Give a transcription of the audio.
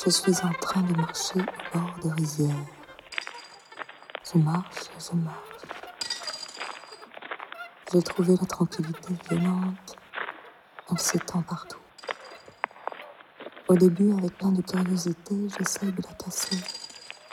Je suis en train de marcher au bord de rizières. Je marche et je marche. J'ai trouvé la tranquillité violente. Elle s'étend partout. Au début, avec plein de curiosité, j'essaye de la casser.